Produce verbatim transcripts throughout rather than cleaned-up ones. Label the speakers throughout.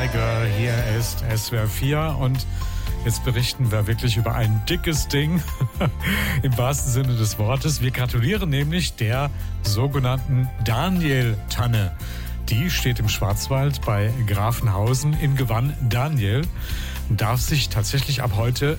Speaker 1: Gallagher, hier ist S W R vier und jetzt berichten wir wirklich über ein dickes Ding, im wahrsten Sinne des Wortes. Wir gratulieren nämlich der sogenannten Daniel-Tanne. Die steht im Schwarzwald bei Grafenhausen in Gewann Daniel und darf sich tatsächlich ab heute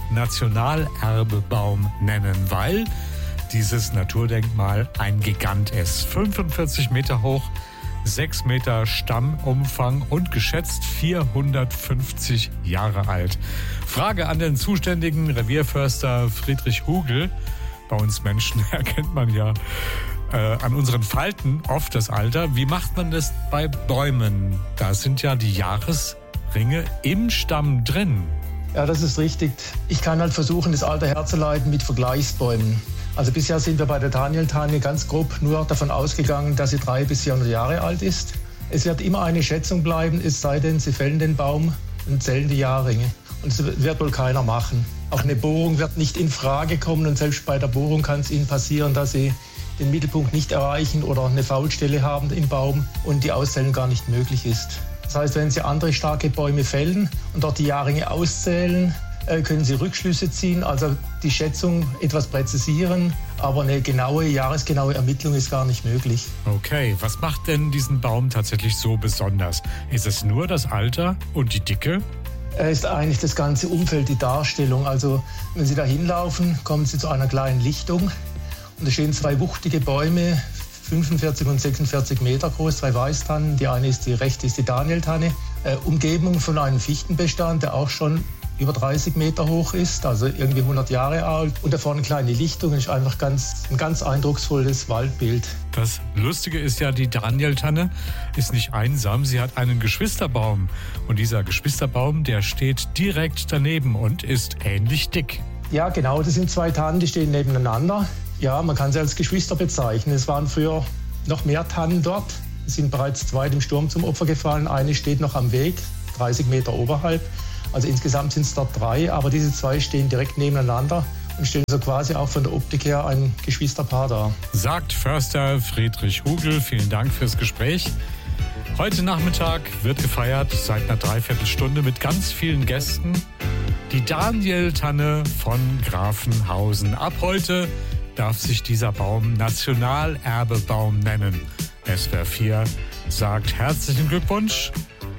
Speaker 1: Nationalerbebaum nennen, weil dieses Naturdenkmal ein Gigant ist. fünfundvierzig Meter hoch, sechs Meter Stammumfang und geschätzt vierhundertfünfzig Jahre alt. Frage an den zuständigen Revierförster Friedrich Hugel. Bei uns Menschen erkennt man ja äh, an unseren Falten oft das Alter. Wie macht man das bei Bäumen? Da sind ja die Jahresringe im Stamm drin.
Speaker 2: Ja, das ist richtig. Ich kann halt versuchen, das Alter herzuleiten mit Vergleichsbäumen. Also bisher sind wir bei der Daniel-Tanne ganz grob nur davon ausgegangen, dass sie drei bis vierhundert Jahre alt ist. Es wird immer eine Schätzung bleiben, es sei denn, Sie fällen den Baum und zählen die Jahrringe. Und das wird wohl keiner machen. Auch eine Bohrung wird nicht in Frage kommen und selbst bei der Bohrung kann es Ihnen passieren, dass Sie den Mittelpunkt nicht erreichen oder eine Faulstelle haben im Baum und die Auszählung gar nicht möglich ist. Das heißt, wenn Sie andere starke Bäume fällen und dort die Jahrringe auszählen, können Sie Rückschlüsse ziehen, also die Schätzung etwas präzisieren, aber eine genaue, jahresgenaue Ermittlung ist gar nicht möglich.
Speaker 1: Okay, was macht denn diesen Baum tatsächlich so besonders? Ist es nur das Alter und die Dicke?
Speaker 2: Es ist eigentlich das ganze Umfeld, die Darstellung. Also wenn Sie da hinlaufen, kommen Sie zu einer kleinen Lichtung und da stehen zwei wuchtige Bäume, fünfundvierzig und sechsundvierzig Meter groß, zwei Weißtannen. Die eine ist die rechte, ist die Daniel-Tanne, äh, Umgebung von einem Fichtenbestand, der auch schon über dreißig Meter hoch ist, also irgendwie hundert Jahre alt. Und da vorne eine kleine Lichtung, ist einfach ganz, ein ganz eindrucksvolles Waldbild.
Speaker 1: Das Lustige ist ja, die Daniel-Tanne ist nicht einsam, sie hat einen Geschwisterbaum. Und dieser Geschwisterbaum, der steht direkt daneben und ist ähnlich dick.
Speaker 2: Ja, genau, das sind zwei Tannen, die stehen nebeneinander. Ja, man kann sie als Geschwister bezeichnen. Es waren früher noch mehr Tannen dort. Es sind bereits zwei dem Sturm zum Opfer gefallen. Eine steht noch am Weg, dreißig Meter oberhalb. Also insgesamt sind es dort drei, aber diese zwei stehen direkt nebeneinander und stellen so quasi auch von der Optik her ein Geschwisterpaar dar.
Speaker 1: Sagt Förster Friedrich Hugel, vielen Dank fürs Gespräch. Heute Nachmittag wird gefeiert, seit einer Dreiviertelstunde mit ganz vielen Gästen, die Daniel-Tanne von Grafenhausen. Ab heute darf sich dieser Baum Nationalerbebaum nennen. S W R vier sagt herzlichen Glückwunsch.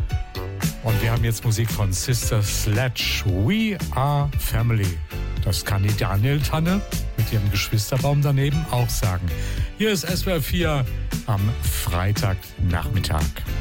Speaker 1: Und wir haben jetzt Musik von Sister Sledge. We are family. Das kann die Daniel-Tanne mit ihrem Geschwisterbaum daneben auch sagen. Hier ist S W R vier am Freitagnachmittag.